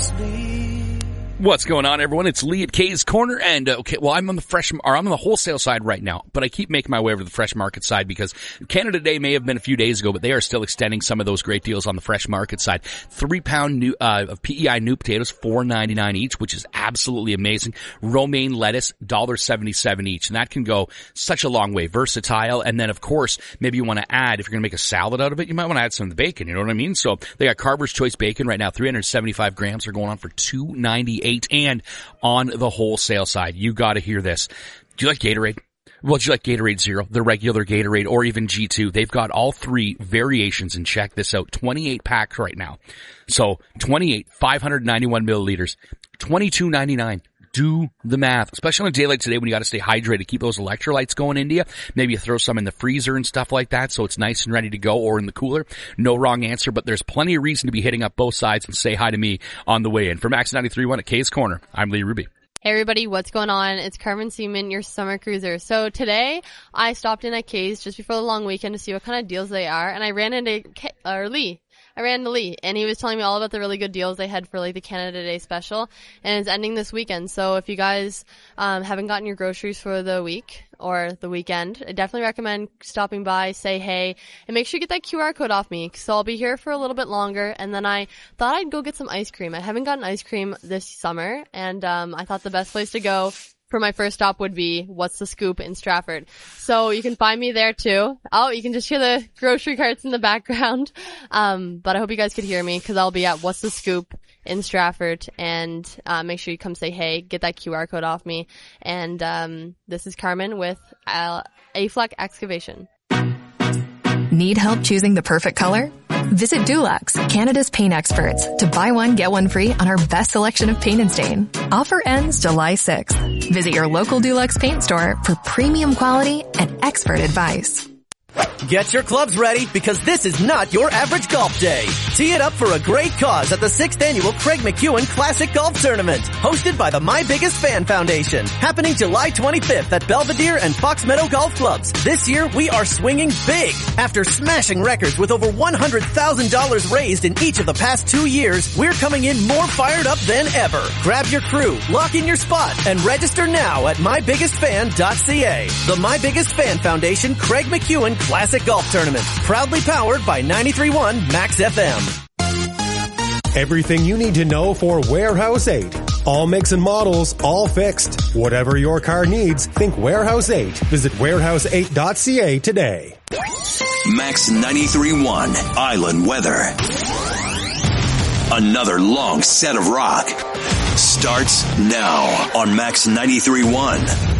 What's going on, everyone? It's Lee at Kay's Corner, and I'm on the I'm on the wholesale side right now, but I keep making my way over to the fresh market side because Canada Day may have been a few days ago, but they are still extending some of those great deals on the fresh market side. 3 pound of PEI new potatoes, $4.99 each, which is absolutely amazing. Romaine lettuce, $1.77 each, and that can go such a long way. Versatile, and then of course, maybe you want to add, if you're going to make a salad out of it, you might want to add some of the bacon, you know what I mean? So they got Carver's Choice bacon right now, 375 grams. They're going on for $2.98. And on the wholesale side, you got to hear this. Do you like Gatorade? Well, do you like Gatorade Zero, the regular Gatorade, or even G2? They've got all 3 variations, and check this out. 28 packs right now. So 28, 591 milliliters, $22.99. Do the math, especially on a day like today when you got to stay hydrated, keep those electrolytes going into you. Maybe you throw some in the freezer and stuff like that so it's nice and ready to go, or in the cooler. No wrong answer, but there's plenty of reason to be hitting up both sides and say hi to me on the way in. For Max 93.1 at Kay's Corner, I'm Lee Ruby. Hey everybody, what's going on? It's Carmen Seaman, your summer cruiser. So today I stopped in at Kay's just before the long weekend to see what kind of deals they are, and I ran into Lee, and he was telling me all about the really good deals they had for like the Canada Day special, and it's ending this weekend. So if you guys haven't gotten your groceries for the week or the weekend, I definitely recommend stopping by, say hey, and make sure you get that QR code off me. So I'll be here for a little bit longer, and then I thought I'd go get some ice cream. I haven't gotten ice cream this summer, and I thought the best place to go for my first stop would be What's the Scoop in Stratford. So you can find me there too. Oh, you can just hear the grocery carts in the background. But I hope you guys could hear me because I'll be at What's the Scoop in Stratford, and make sure you come say hey, get that QR code off me. And this is Carmen with Afleck Excavation. Need help choosing the perfect color? Visit Dulux, Canada's paint experts, to buy one, get one free on our best selection of paint and stain. Offer ends July 6th. Visit your local Dulux paint store for premium quality and expert advice. Get your clubs ready because this is not your average golf day. Tee it up for a great cause at the 6th Annual Craig McEwen Classic Golf Tournament, hosted by the My Biggest Fan Foundation, happening July 25th at Belvedere and Fox Meadow Golf Clubs. This year, we are swinging big. After smashing records with over $100,000 raised in each of the past 2 years, we're coming in more fired up than ever. Grab your crew, lock in your spot, and register now at mybiggestfan.ca. The My Biggest Fan Foundation Craig McEwen Classic Golf Tournament, proudly powered by 93.1 Max FM. Everything you need to know for Warehouse 8. All makes and models, all fixed. Whatever your car needs, think Warehouse 8. Visit warehouse8.ca today. Max 93.1 Island Weather. Another long set of rock starts now on Max 93.1.